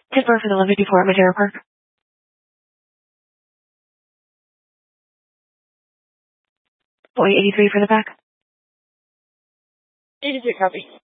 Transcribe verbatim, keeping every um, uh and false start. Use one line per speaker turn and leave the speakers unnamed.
Tipper for the one fifty-four at Madera Park. Boy eighty-three for the back.
eighty-three copy.